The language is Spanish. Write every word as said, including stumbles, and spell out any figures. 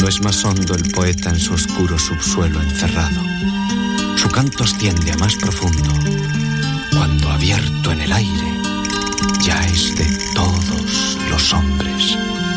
Cuando es más hondo el poeta en su oscuro subsuelo encerrado, su canto asciende a más profundo, cuando abierto en el aire